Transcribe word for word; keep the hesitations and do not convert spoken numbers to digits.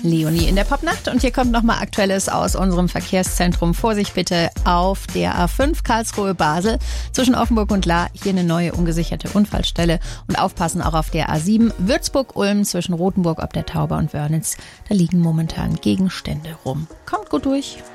Leonie in der Popnacht. Und hier kommt nochmal Aktuelles aus unserem Verkehrszentrum. Vorsicht bitte auf der A fünf Karlsruhe-Basel zwischen Offenburg und Lahr. Hier eine neue ungesicherte Unfallstelle. Und aufpassen auch auf der A sieben Würzburg-Ulm zwischen Rothenburg ob der Tauber und Wörnitz. Da liegen momentan Gegenstände rum. Kommt gut durch.